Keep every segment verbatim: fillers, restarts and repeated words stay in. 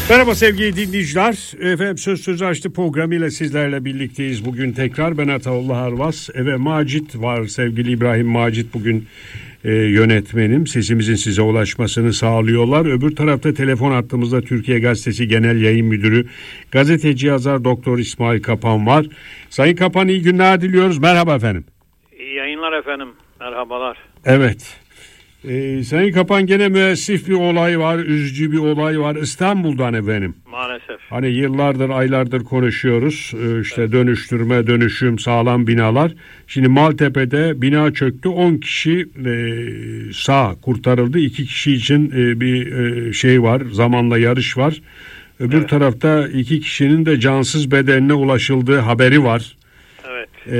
Merhaba sevgili dinleyiciler. Efendim Söz Söz Açtı programıyla sizlerle birlikteyiz. Bugün tekrar ben Ataullah Arvas ve Macit var. Sevgili İbrahim Macit bugün e, yönetmenim. Sesimizin size ulaşmasını sağlıyorlar. Öbür tarafta telefon hattımızda Türkiye Gazetesi Genel Yayın Müdürü, gazeteci yazar Doktor İsmail Kapan var. Sayın Kapan, iyi günler diliyoruz. Merhaba efendim. İyi yayınlar efendim. Merhabalar. Evet. Ee, Sayın Kapan, gene müessif bir olay var, üzücü bir olay var İstanbul'dan efendim. Maalesef. Hani yıllardır, aylardır konuşuyoruz. Ee, işte evet. Dönüştürme, dönüşüm, sağlam binalar. Şimdi Maltepe'de bina çöktü. on kişi e, sağ kurtarıldı. iki kişi için e, bir e, şey var, zamanla yarış var. Öbür evet. tarafta iki kişinin de cansız bedenine ulaşıldığı haberi var. Evet. Ee,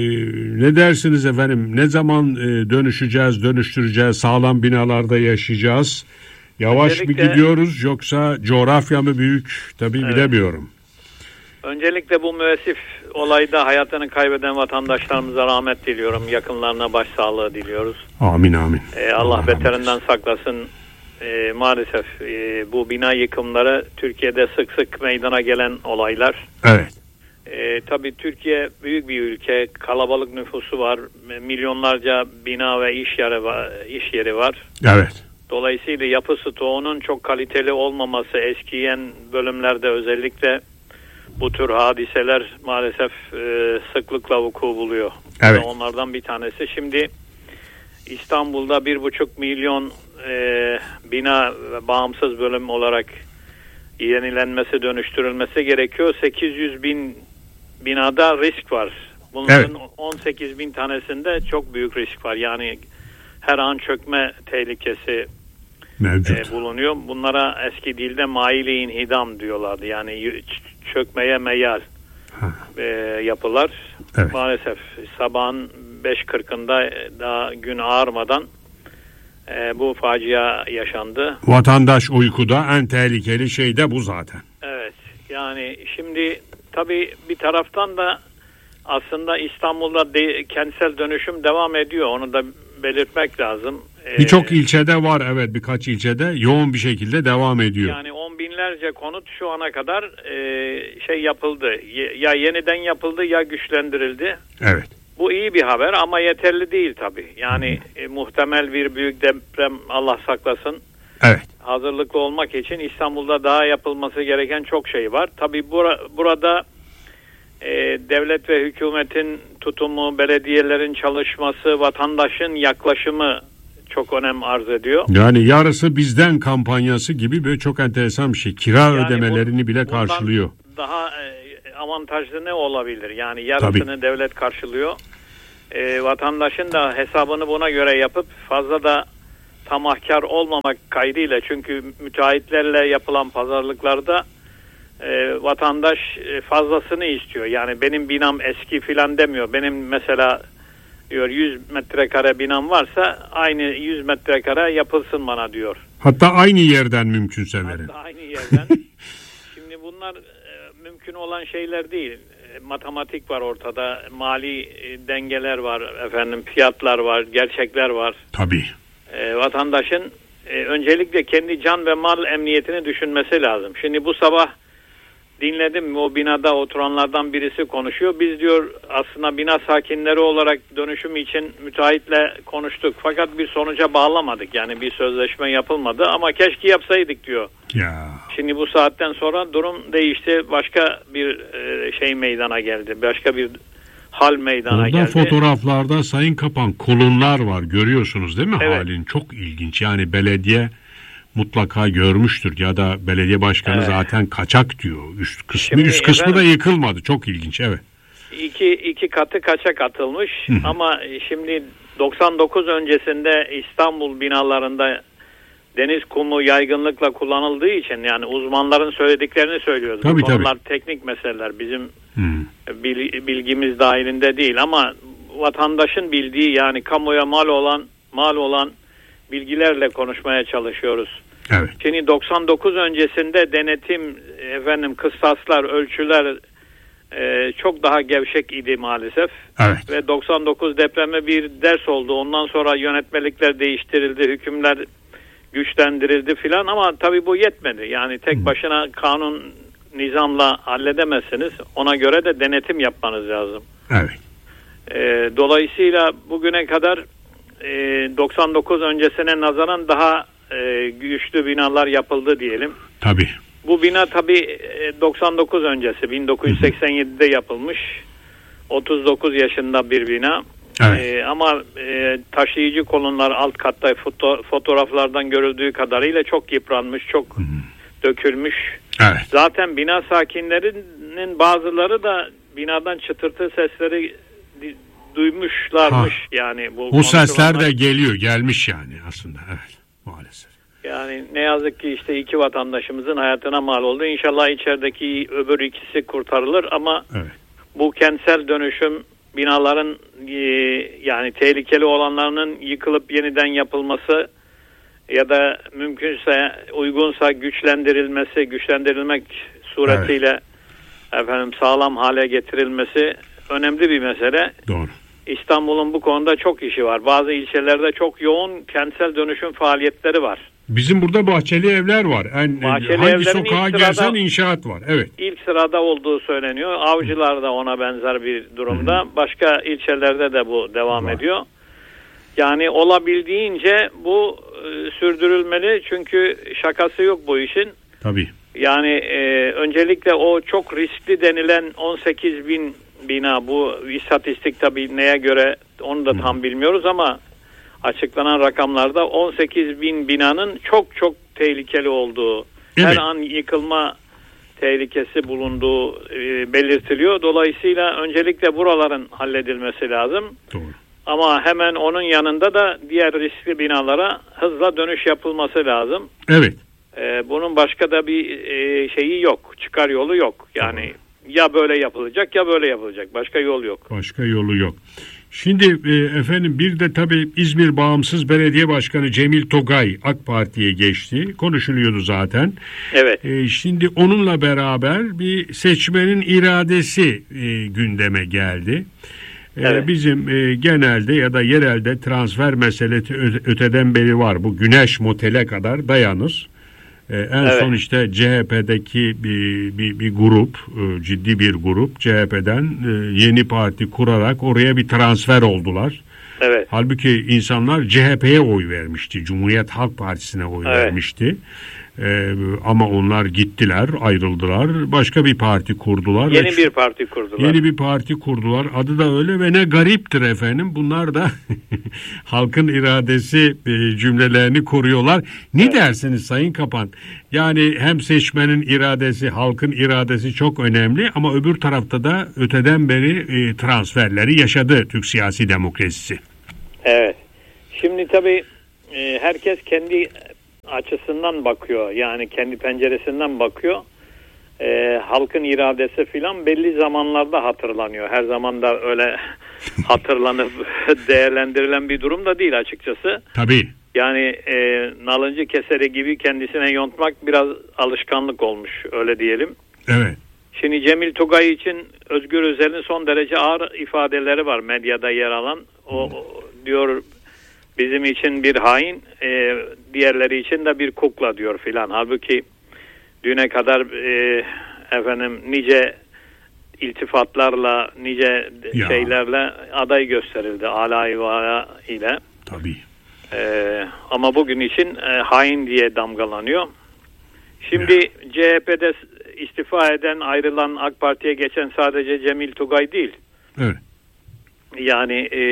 ne dersiniz efendim? Ne zaman e, dönüşeceğiz, dönüştüreceğiz, sağlam binalarda yaşayacağız? Yavaş Öncelikle, mı gidiyoruz yoksa coğrafya mı büyük? Tabii evet. bilemiyorum. Öncelikle bu müessif olayda hayatını kaybeden vatandaşlarımıza rahmet diliyorum. Yakınlarına başsağlığı diliyoruz. Amin amin. Ee, Allah, Allah beterinden saklasın. Ee, maalesef e, bu bina yıkımları Türkiye'de sık sık meydana gelen olaylar. Evet. E, tabii Türkiye büyük bir ülke, kalabalık nüfusu var, milyonlarca bina ve iş yeri var. Iş yeri var. Evet. Dolayısıyla yapı stoğunun çok kaliteli olmaması, eskiyen bölümlerde özellikle bu tür hadiseler maalesef e, sıklıkla vuku buluyor. Evet. Onlardan bir tanesi. Şimdi İstanbul'da bir buçuk milyon e, bina bağımsız bölüm olarak yenilenmesi, dönüştürülmesi gerekiyor. sekiz yüz bin binada risk var. Bunların evet. on sekiz bin tanesinde çok büyük risk var. Yani her an çökme tehlikesi mevcut. E, bulunuyor. Bunlara eski dilde maili inhidam diyorlardı. Yani çökmeye meyal e, yapılar. Evet. Maalesef sabahın beş kırkında daha gün ağarmadan e, bu facia yaşandı. Vatandaş uykuda, en tehlikeli şey de bu zaten. Evet. Yani şimdi tabii bir taraftan da aslında İstanbul'da de, kentsel dönüşüm devam ediyor. Onu da belirtmek lazım. Birçok ee, ilçede var, evet, birkaç ilçede yoğun bir şekilde devam ediyor. Yani on binlerce konut şu ana kadar e, şey yapıldı. Ya yeniden yapıldı ya güçlendirildi. Evet. Bu iyi bir haber ama yeterli değil tabii. Yani e, muhtemel bir büyük deprem, Allah saklasın. Evet. Hazırlıklı olmak için İstanbul'da daha yapılması gereken çok şey var. Tabii bura, burada e, devlet ve hükümetin tutumu, belediyelerin çalışması, vatandaşın yaklaşımı çok önem arz ediyor. Yani yarısı bizden kampanyası gibi böyle çok enteresan bir şey. Kira yani ödemelerini bu, bile karşılıyor. Daha e, avantajlı ne olabilir? Yani yarısını Tabii. devlet karşılıyor. E, vatandaşın da hesabını buna göre yapıp fazla da tamahkar olmamak kaydıyla, çünkü müteahhitlerle yapılan pazarlıklarda e, vatandaş e, fazlasını istiyor. Yani benim binam eski filan demiyor. Benim mesela diyor yüz metrekare binam varsa aynı yüz metrekare yapılsın bana diyor. Hatta aynı yerden mümkünse verin. Hatta aynı yerden. Şimdi bunlar e, mümkün olan şeyler değil. E, matematik var ortada, mali e, dengeler var, efendim fiyatlar var, gerçekler var. Tabii. E, vatandaşın e, öncelikle kendi can ve mal emniyetini düşünmesi lazım. Şimdi bu sabah dinledim, o binada oturanlardan birisi konuşuyor. Biz diyor aslında bina sakinleri olarak dönüşüm için müteahhitle konuştuk. Fakat bir sonuca bağlamadık. Yani bir sözleşme yapılmadı ama keşke yapsaydık diyor. Ya. Şimdi bu saatten sonra durum değişti. Başka bir e, şey meydana geldi. Başka bir hal meydana Orada geldi. Fotoğraflarda Sayın Kapan kolonlar var, görüyorsunuz değil mi? Evet. Halin çok ilginç. Yani belediye mutlaka görmüştür ya da belediye başkanı evet. zaten kaçak diyor. Üst kısmı Şimdi üst kısmı efendim, da yıkılmadı. Çok ilginç, evet. İki, iki katı kaçak atılmış. Hı. Ama şimdi doksan dokuz öncesinde İstanbul binalarında deniz kumu yaygınlıkla kullanıldığı için, yani uzmanların söylediklerini söylüyoruz. Tabii, Bu konular tabii. teknik meseleler, bizim Hı. bilgimiz dahilinde değil ama vatandaşın bildiği, yani kamuya mal olan mal olan bilgilerle konuşmaya çalışıyoruz. Evet. Şimdi doksan dokuz öncesinde denetim, efendim kıstaslar, ölçüler e, çok daha gevşek idi maalesef. Evet. Ve doksan dokuz depremi bir ders oldu. Ondan sonra yönetmelikler değiştirildi, hükümler güçlendirildi filan ama tabii bu yetmedi. Yani tek başına kanun nizamla halledemezsiniz. Ona göre de denetim yapmanız lazım. Evet. E, dolayısıyla bugüne kadar e, doksan dokuz öncesine nazaran daha e, güçlü binalar yapıldı diyelim. Tabii. Bu bina tabii doksan dokuz öncesi bin dokuz yüz seksen yedide yapılmış. otuz dokuz yaşında bir bina. Evet. Ee, ama e, taşıyıcı kolonlar alt katta foto, fotoğraflardan görüldüğü kadarıyla çok yıpranmış, çok Hı-hı. dökülmüş. Evet. Zaten bina sakinlerinin bazıları da binadan çıtırtı sesleri duymuşlarmış. Ha. Yani bu, bu sesler de geliyor, gelmiş yani aslında. Evet, maalesef. Yani ne yazık ki işte iki vatandaşımızın hayatına mal oldu. İnşallah içerideki öbür ikisi kurtarılır ama evet. Bu kentsel dönüşüm binaların e, yani tehlikeli olanlarının yıkılıp yeniden yapılması ya da mümkünse uygunsa güçlendirilmesi, güçlendirilmek suretiyle evet. efendim sağlam hale getirilmesi önemli bir mesele. Doğru. İstanbul'un bu konuda çok işi var. Bazı ilçelerde çok yoğun kentsel dönüşüm faaliyetleri var. Bizim burada bahçeli evler var. En, bahçeli hangi sokağa girsen inşaat var. Evet. İlk sırada olduğu söyleniyor. Avcılar da ona benzer bir durumda. Hı-hı. Başka ilçelerde de bu devam var. ediyor. Yani olabildiğince bu e, sürdürülmeli. Çünkü şakası yok bu işin. Tabii. Yani e, öncelikle o çok riskli denilen on sekiz bin bina, bu istatistik tabii neye göre onu da tam Hı-hı. bilmiyoruz ama açıklanan rakamlarda on sekiz bin binanın çok çok tehlikeli olduğu, evet. her an yıkılma tehlikesi bulunduğu e, belirtiliyor. Dolayısıyla öncelikle buraların halledilmesi lazım. Doğru. Ama hemen onun yanında da diğer riskli binalara hızla dönüş yapılması lazım. Evet. E, bunun başka da bir e, şeyi yok, çıkar yolu yok. Yani Doğru. ya böyle yapılacak ya böyle yapılacak. Başka yol yok. Başka yolu yok. Şimdi e, efendim bir de tabii İzmir Bağımsız Belediye Başkanı Cemil Togay AK Parti'ye geçti. Konuşuluyordu zaten. Evet. E, şimdi onunla beraber bir seçmenin iradesi e, gündeme geldi. E, evet. Bizim e, genelde ya da yerelde transfer meselesi öteden beri var. Bu Güneş Motel'e kadar dayanır. Ee, en evet. son işte C H P'deki bir, bir, bir grup, e, ciddi bir grup C H P'den e, yeni parti kurarak oraya bir transfer oldular. Evet. Halbuki insanlar C H P'ye oy vermişti, Cumhuriyet Halk Partisi'ne oy evet. vermişti. Ee, ama onlar gittiler, ayrıldılar. Başka bir parti kurdular. Yeni bir parti kurdular. Yeni bir parti kurdular. Adı da öyle ve ne gariptir efendim. Bunlar da halkın iradesi e, cümlelerini koruyorlar. Ne evet. dersiniz Sayın Kapan? Yani hem seçmenin iradesi, halkın iradesi çok önemli ama öbür tarafta da öteden beri e, transferleri yaşadı Türk siyasi demokrasisi. Evet. Şimdi tabii e, herkes kendi açısından bakıyor. Yani kendi penceresinden bakıyor. Ee, halkın iradesi filan belli zamanlarda hatırlanıyor. Her zaman da öyle hatırlanıp değerlendirilen bir durum da değil açıkçası. Tabii. Yani e, nalıncı keseri gibi kendisine yontmak biraz alışkanlık olmuş, öyle diyelim. Evet. Şimdi Cemil Tugay için Özgür Özel'in son derece ağır ifadeleri var medyada yer alan. O, o diyor bizim için bir hain, e, diğerleri için de bir kukla diyor filan. Halbuki düne kadar e, efendim nice iltifatlarla, nice ya. şeylerle aday gösterildi ala ile. Tabii. E, ama bugün için e, hain diye damgalanıyor. Şimdi ya. C H P'de istifa eden, ayrılan, AK Parti'ye geçen sadece Cemil Tugay değil. Evet. Yani e,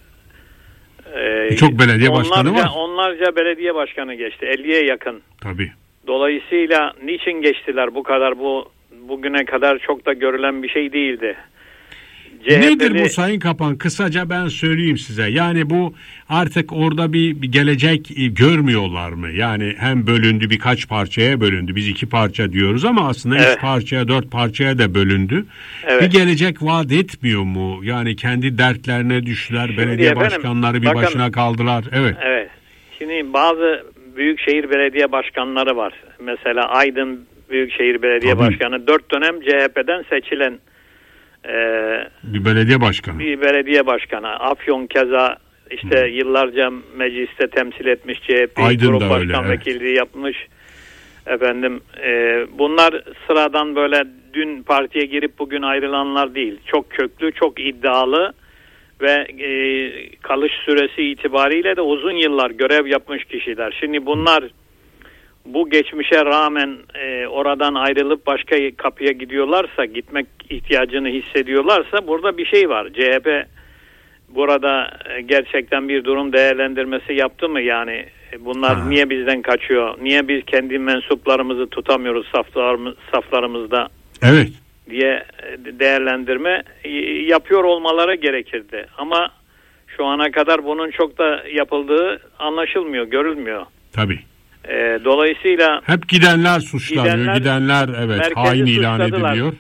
Ee, Çok belediye onlarca, başkanı var. Onlarca belediye başkanı geçti. elliye yakın. Tabii. Dolayısıyla niçin geçtiler bu kadar? Bu bugüne kadar çok da görülen bir şey değildi. C H P'li... Nedir bu Sayın Kapan? Kısaca ben söyleyeyim size. Yani bu artık orada bir, bir gelecek görmüyorlar mı? Yani hem bölündü, birkaç parçaya bölündü. Biz iki parça diyoruz ama aslında evet. üç parçaya, dört parçaya da bölündü. Evet. Bir gelecek vaat etmiyor mu? Yani kendi dertlerine düştüler. Şimdi belediye efendim, başkanları bir bakın, başına kaldılar. Evet. Evet. Şimdi bazı büyükşehir belediye başkanları var. Mesela Aydın Büyükşehir Belediye Tabii. Başkanı dört dönem C H P'den seçilen Ee, bir belediye başkanı. Bir belediye başkanı. Afyon keza işte hmm. yıllarca mecliste temsil etmiş, C H P Grup Başkan öyle, Vekilliği evet. yapmış. Efendim e, bunlar sıradan böyle dün partiye girip bugün ayrılanlar değil. Çok köklü, çok iddialı ve e, kalış süresi itibariyle de uzun yıllar görev yapmış kişiler. Şimdi bunlar bu geçmişe rağmen e, oradan ayrılıp başka kapıya gidiyorlarsa, gitmek ihtiyacını hissediyorlarsa burada bir şey var. C H P burada gerçekten bir durum değerlendirmesi yaptı mı? Yani bunlar ha. niye bizden kaçıyor? Niye biz kendi mensuplarımızı tutamıyoruz saflarımız, saflarımızda? Evet. Diye değerlendirme yapıyor olmaları gerekirdi. Ama şu ana kadar bunun çok da yapıldığı anlaşılmıyor, görülmüyor. Tabii. E, dolayısıyla hep gidenler suçlanıyor. Gidenler, gidenler evet hain ilan ediliyor.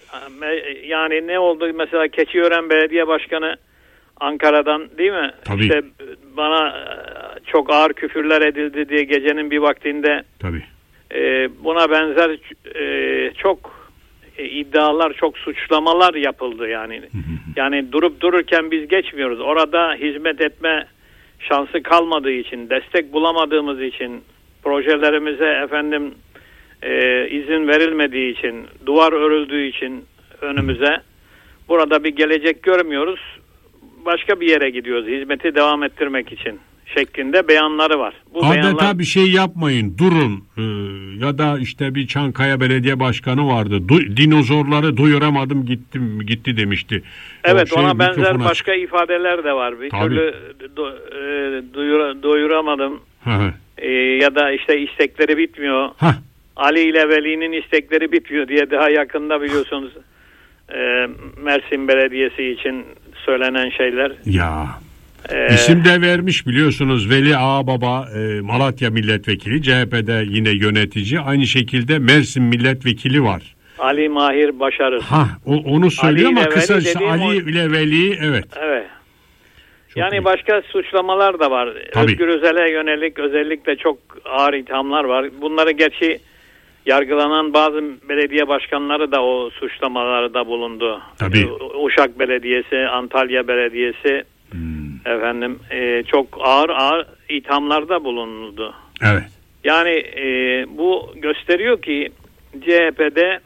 Yani ne oldu mesela Keçiören Belediye Başkanı Ankara'dan değil mi? Tabii. İşte bana çok ağır küfürler edildi diye gecenin bir vaktinde. Tabii. E, buna benzer e, çok e, iddialar, çok suçlamalar yapıldı yani. Yani durup dururken biz geçmiyoruz. Orada hizmet etme şansı kalmadığı için, destek bulamadığımız için, projelerimize efendim e, izin verilmediği için, duvar örüldüğü için önümüze burada bir gelecek görmüyoruz. Başka bir yere gidiyoruz hizmeti devam ettirmek için şeklinde beyanları var. Bu adeta beyanlar... bir şey yapmayın, durun ee, ya da işte bir Çankaya Belediye Başkanı vardı. Du- dinozorları duyuramadım gittim gitti demişti. Evet şey, ona benzer mikrofona... başka ifadeler de var. Bir Tabii. türlü do- e, duyura- doyuramadım. e, ya da işte istekleri bitmiyor. Heh. Ali ile Veli'nin istekleri bitmiyor diye daha yakında biliyorsunuz e, Mersin Belediyesi için söylenen şeyler. Ya ee, isim de vermiş biliyorsunuz Veli Ağababa e, Malatya Milletvekili, C H P'de yine yönetici, aynı şekilde Mersin Milletvekili var. Ali Mahir Başarır. Ha, o, onu söylüyor Ali ama kısacası Ali o... ile Veli evet. Evet. Çok yani iyi. Başka suçlamalar da var. Tabii. Özgür Özel'e yönelik özellikle çok ağır ithamlar var. Bunları gerçi yargılanan bazı belediye başkanları da o suçlamalarda bulundu. Tabii. Uşak Belediyesi, Antalya Belediyesi hmm. efendim e, çok ağır ağır ithamlarda bulundu. Evet. Yani e, bu gösteriyor ki C H P'de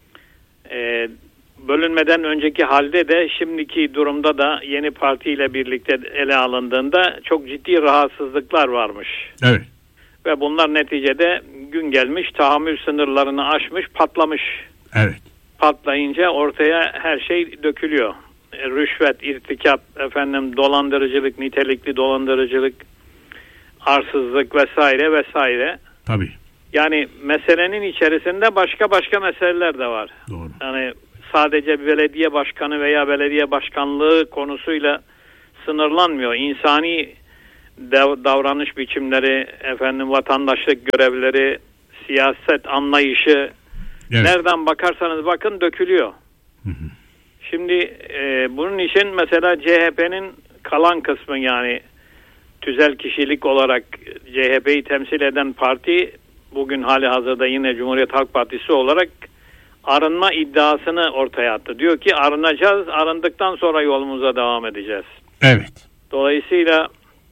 e, bölünmeden önceki halde de şimdiki durumda da yeni partiyle birlikte ele alındığında çok ciddi rahatsızlıklar varmış. Evet. Ve bunlar neticede gün gelmiş, tahammül sınırlarını aşmış, patlamış. Evet. Patlayınca ortaya her şey dökülüyor. E, rüşvet, irtikap, efendim dolandırıcılık, nitelikli dolandırıcılık, arsızlık vesaire vesaire. Tabii. Yani meselenin içerisinde başka başka meseleler de var. Doğru. Yani sadece belediye başkanı veya belediye başkanlığı konusuyla sınırlanmıyor. İnsani davranış biçimleri, efendim vatandaşlık görevleri, siyaset anlayışı, evet. Nereden bakarsanız bakın dökülüyor. Hı hı. Şimdi e, bunun için mesela C H P'nin kalan kısmı, yani tüzel kişilik olarak C H P'yi temsil eden parti bugün hali hazırda yine Cumhuriyet Halk Partisi olarak arınma iddiasını ortaya attı. Diyor ki arınacağız, arındıktan sonra yolumuza devam edeceğiz. Evet. Dolayısıyla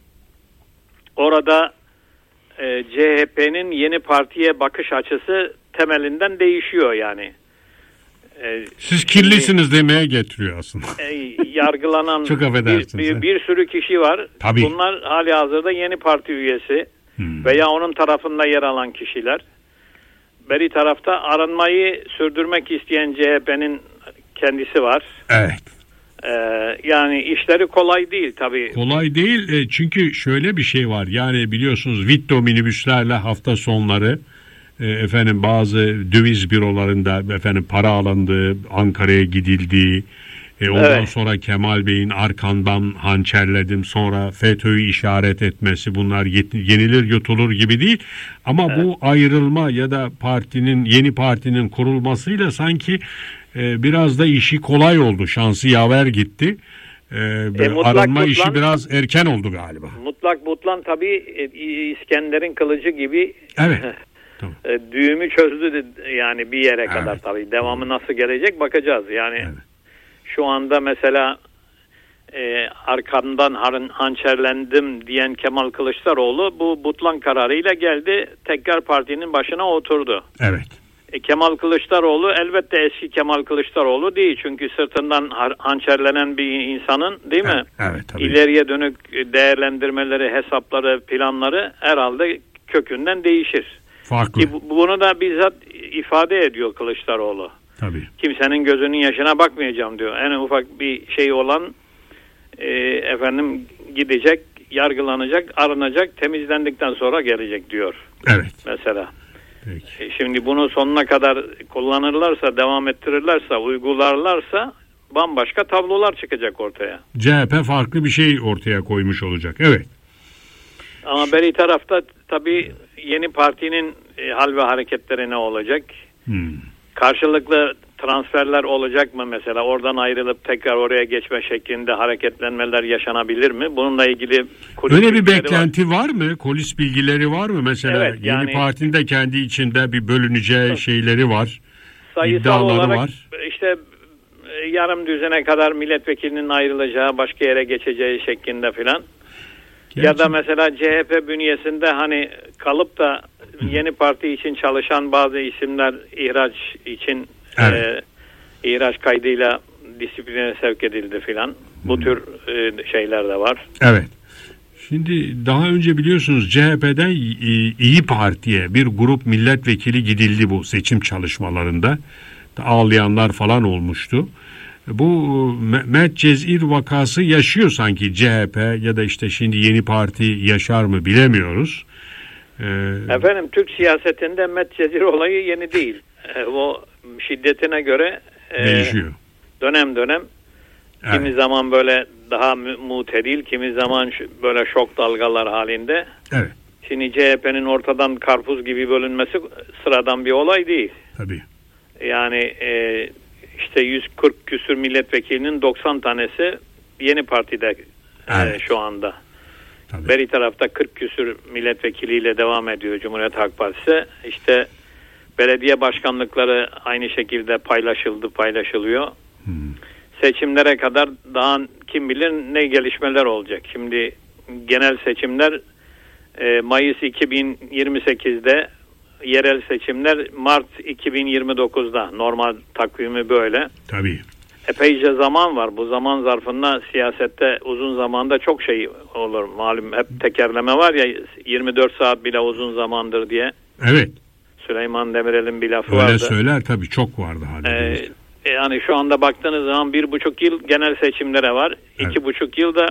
orada e, C H P'nin yeni partiye bakış açısı temelinden değişiyor yani. E, Siz kirlisiniz e, demeye getiriyor aslında. E, yargılanan Çok affedersiniz. Bir, bir, bir sürü kişi var. Tabii. Bunlar hali hazırda yeni parti üyesi hmm. veya onun tarafında yer alan kişiler. Beri tarafta arınmayı sürdürmek isteyen C H P'nin kendisi var. Evet. Ee, yani işleri kolay değil tabii. Kolay değil e, çünkü şöyle bir şey var. Yani biliyorsunuz Vitto minibüslerle hafta sonları e, efendim bazı döviz bürolarında efendim para alındı, Ankara'ya gidildi. E, ondan evet. sonra Kemal Bey'in arkandan hançerledim, sonra FETÖ'yü işaret etmesi, bunlar yenilir yutulur gibi değil. Ama evet. bu ayrılma ya da partinin yeni partinin kurulmasıyla sanki e, biraz da işi kolay oldu. Şansı yaver gitti. E, e, mutlak, arınma mutlan, işi biraz erken oldu galiba. Mutlak mutlan tabii e, İskender'in kılıcı gibi evet. Tamam. e, düğümü çözdü yani bir yere evet. kadar tabii. Devamı nasıl gelecek bakacağız yani. Evet. Şu anda mesela e, arkamdan hançerlendim diyen Kemal Kılıçdaroğlu bu butlan kararıyla geldi, tekrar partinin başına oturdu. Evet. E, Kemal Kılıçdaroğlu elbette eski Kemal Kılıçdaroğlu değil, çünkü sırtından hançerlenen bir insanın, değil mi? Evet, evet, tabii. İleriye dönük değerlendirmeleri, hesapları, planları herhalde kökünden değişir. Farklı. Ki bunu da bizzat ifade ediyor Kılıçdaroğlu. Tabii. Kimsenin gözünün yaşına bakmayacağım diyor. En ufak bir şey olan e, efendim gidecek, yargılanacak, aranacak, temizlendikten sonra gelecek diyor. Evet. Mesela. Peki. E, şimdi bunu sonuna kadar kullanırlarsa, devam ettirirlerse, uygularlarsa bambaşka tablolar çıkacak ortaya. C H P farklı bir şey ortaya koymuş olacak. Evet. Ama beri tarafta tabii yeni partinin e, hal ve hareketleri ne olacak? Hmm. Karşılıklı transferler olacak mı mesela? Oradan ayrılıp tekrar oraya geçme şeklinde hareketlenmeler yaşanabilir mi? Bununla ilgili öyle bir beklenti var. var mı? Kulis bilgileri var mı? Mesela evet, yani, yeni partinin de kendi içinde bir bölüneceği şeyleri var. Sayısal İddiaları olarak var. işte yarım düzene kadar milletvekilinin ayrılacağı, başka yere geçeceği şeklinde filan. Ya da mesela C H P bünyesinde hani kalıp da yeni parti için çalışan bazı isimler ihraç için evet. e, ihraç kaydıyla disipline sevk edildi filan. Bu hmm. tür e, şeyler de var. Evet. Şimdi daha önce biliyorsunuz C H P'den İyi Parti'ye bir grup milletvekili gidildi bu seçim çalışmalarında. Ağlayanlar falan olmuştu. Bu Mert Cezir vakası yaşıyor sanki C H P ya da işte şimdi yeni parti yaşar mı bilemiyoruz. Ee, Efendim Türk siyasetinde Mert Cezir olayı yeni değil. Ee, o şiddetine göre e, değişiyor. Dönem dönem evet. Kimi zaman böyle daha mutedil, kimi zaman böyle şok dalgalar halinde. Evet. Şimdi C H P'nin ortadan karpuz gibi bölünmesi sıradan bir olay değil. Tabii. Yani e, işte yüz kırk küsür milletvekilinin doksan tanesi yeni partide evet. e, şu anda. Tabii. Beri tarafta kırk küsür milletvekiliyle devam ediyor Cumhuriyet Halk Partisi. İşte belediye başkanlıkları aynı şekilde paylaşıldı, paylaşılıyor. Hmm. Seçimlere kadar daha kim bilir ne gelişmeler olacak. Şimdi genel seçimler e, Mayıs iki bin yirmi sekizde, yerel seçimler Mart iki bin yirmi dokuzda. Normal takvimi böyle. Tabii. Epeyce zaman var. Bu zaman zarfında siyasette uzun zamanda çok şey olur. Malum hep tekerleme var ya, yirmi dört saat bile uzun zamandır diye. Evet. Süleyman Demirel'in bir lafı öyle vardı. Öyle söyler tabii, çok vardı. Ee, yani şu anda baktığınız zaman bir buçuk yıl genel seçimlere var. Evet. İki buçuk yılda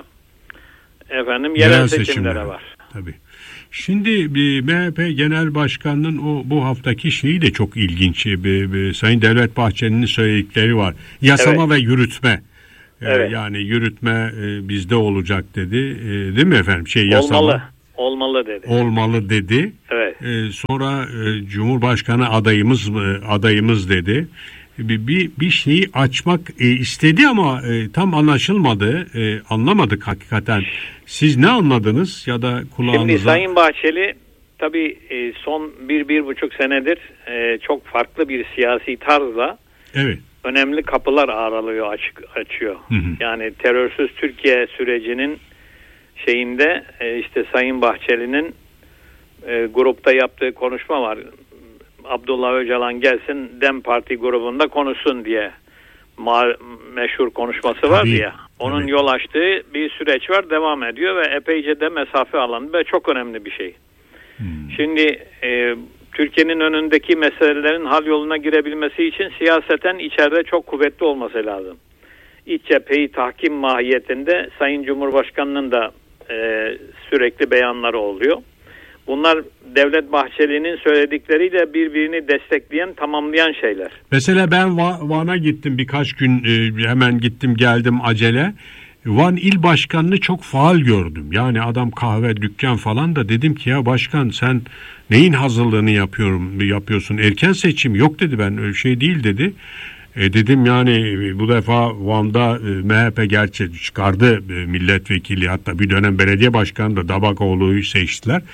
efendim yerel, yerel seçimlere, seçimlere var. Tabii. Şimdi bir M H P Genel Başkanı'nın o bu haftaki şeyi de çok ilginç. Bir, bir, Sayın Devlet Bahçeli'nin söyledikleri var. Yasama evet. ve yürütme. Evet. Ee, yani yürütme e, bizde olacak dedi. E, değil mi efendim? Şey yasama. Olmalı. Olmalı dedi. Olmalı dedi. Evet. E, sonra e, Cumhurbaşkanı adayımız adayımız dedi. Bir, bir, bir şeyi açmak e, istedi ama e, tam anlaşılmadı. E, anlamadık hakikaten. Siz ne anladınız ya da kulağınıza? Şimdi Sayın Bahçeli tabii e, son bir, bir buçuk senedir e, çok farklı bir siyasi tarzla evet. önemli kapılar aralıyor, açık, açıyor. Hı hı. Yani terörsüz Türkiye sürecinin şeyinde e, işte Sayın Bahçeli'nin e, grupta yaptığı konuşma var. Abdullah Öcalan gelsin DEM Parti grubunda konuşsun diye ma- meşhur konuşması vardı ya. Onun tabii. yol açtığı bir süreç var, devam ediyor ve epeyce de mesafe alanı ve çok önemli bir şey. Hmm. Şimdi e, Türkiye'nin önündeki meselelerin hal yoluna girebilmesi için siyaseten içeride çok kuvvetli olması lazım. İç cepheyi tahkim mahiyetinde Sayın Cumhurbaşkanı'nın da e, sürekli beyanları oluyor. Bunlar Devlet Bahçeli'nin söyledikleriyle birbirini destekleyen, tamamlayan şeyler. Mesela ben Van'a gittim birkaç gün, hemen gittim geldim acele. Van İl Başkanı'nı çok faal gördüm. Yani adam kahve, dükkan falan da, dedim ki ya başkan sen neyin hazırlığını yapıyorum yapıyorsun? Erken seçim yok dedi, ben öyle şey değil dedi. E dedim yani bu defa Van'da e, M H P gerçi çıkardı e, milletvekili, hatta bir dönem belediye başkanı da Dabakoğlu'yu seçtiler.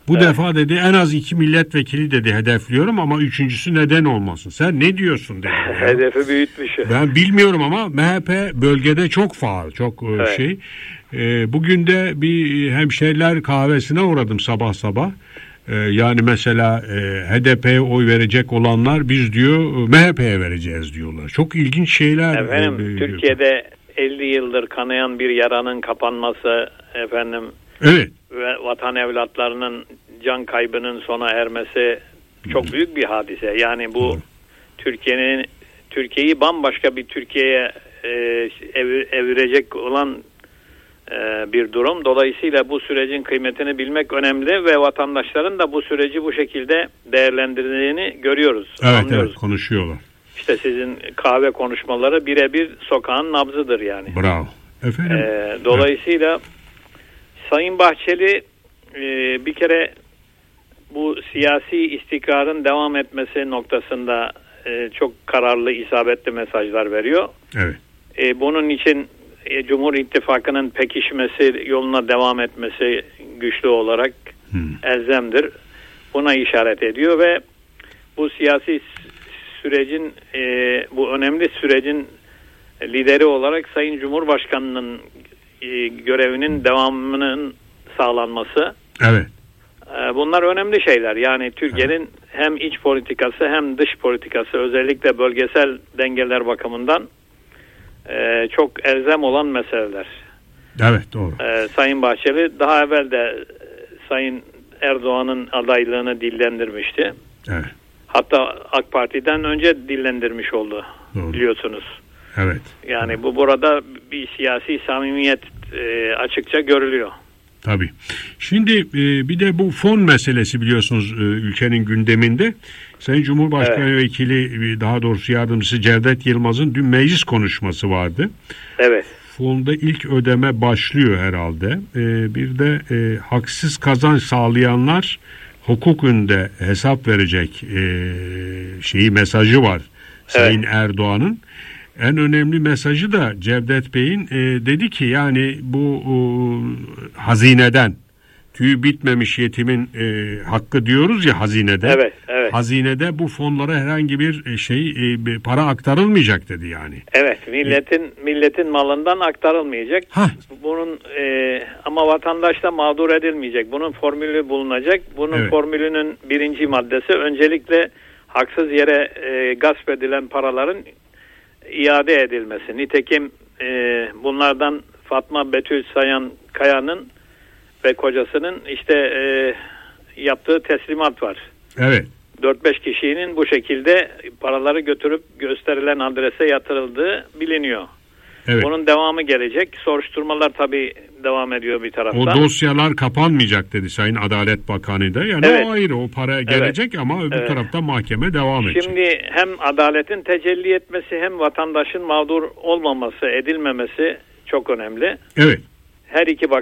Bu evet. defa dedi en az iki milletvekili dedi hedefliyorum ama üçüncüsü neden olmasın? Sen ne diyorsun dedi. Hedefi büyütmüş. Ben bilmiyorum ama M H P bölgede çok faal, çok evet. şey. E, bugün de bir hemşehriler kahvesine uğradım sabah sabah. E, yani mesela e, H D P'ye oy verecek olanlar biz diyor M H P'ye vereceğiz diyorlar. Çok ilginç şeyler. Efendim e, Türkiye'de elli yıldır kanayan bir yaranın kapanması efendim. Evet. Ve vatan evlatlarının can kaybının sona ermesi çok büyük bir hadise. Yani bu Doğru. Türkiye'nin Türkiye'yi bambaşka bir Türkiye'ye e, ev, evirecek olan e, bir durum. Dolayısıyla bu sürecin kıymetini bilmek önemli ve vatandaşların da bu süreci bu şekilde değerlendirdiğini görüyoruz. Evet, anlıyoruz. evet konuşuyorlar. İşte sizin kahve konuşmaları birebir sokağın nabzıdır yani. Bravo. Efendim. E, dolayısıyla evet. Sayın Bahçeli e, bir kere bu siyasi istikrarın devam etmesi noktasında e, çok kararlı, isabetli mesajlar veriyor. Evet. E, bunun için e, Cumhur İttifakı'nın pekişmesi, yoluna devam etmesi güçlü olarak hmm. elzemdir. Buna işaret ediyor ve bu siyasi sürecin, e, bu önemli sürecin lideri olarak Sayın Cumhurbaşkanı'nın görevinin devamının sağlanması. Evet. Bunlar önemli şeyler. Yani Türkiye'nin evet. hem iç politikası hem dış politikası özellikle bölgesel dengeler bakımından çok elzem olan meseleler. Evet doğru. Sayın Bahçeli daha evvel de Sayın Erdoğan'ın adaylığını dillendirmişti. Evet. Hatta AK Parti'den önce dillendirmiş oldu. Doğru. Biliyorsunuz. Evet. Yani bu burada bir siyasi samimiyet e, açıkça görülüyor. Tabii. Şimdi e, bir de bu fon meselesi biliyorsunuz e, ülkenin gündeminde. Sayın Cumhurbaşkanı evet. Vekili, daha doğrusu yardımcısı Cevdet Yılmaz'ın dün meclis konuşması vardı. Evet. Fonda ilk ödeme başlıyor herhalde. E, bir de e, haksız kazanç sağlayanlar hukuk önünde hesap verecek e, şeyi mesajı var Sayın evet. Erdoğan'ın. En önemli mesajı da Cevdet Bey'in e, dedi ki yani bu e, hazineden tüyü bitmemiş yetimin e, hakkı diyoruz ya hazinede. Evet, evet. Hazinede bu fonlara herhangi bir şey e, bir para aktarılmayacak dedi yani. Evet, milletin e, milletin malından aktarılmayacak. Hah. Bunun e, ama vatandaş da mağdur edilmeyecek. Bunun formülü bulunacak. Bunun evet. formülünün birinci maddesi öncelikle haksız yere e, gasp edilen paraların iade edilmesi. Nitekim e, bunlardan Fatma Betül Sayan Kaya'nın ve kocasının işte e, yaptığı teslimat var. Evet. dört beş kişinin bu şekilde paraları götürüp gösterilen adrese yatırıldığı biliniyor. Evet. Bunun devamı gelecek. Soruşturmalar tabii devam ediyor bir taraftan. O dosyalar kapanmayacak dedi Sayın Adalet Bakanı da. Yani evet. o ayrı, o para gelecek evet. ama öbür evet. taraftan mahkeme devam edecek. Şimdi hem adaletin tecelli etmesi hem vatandaşın mağdur olmaması, edilmemesi çok önemli. Evet. Her iki bak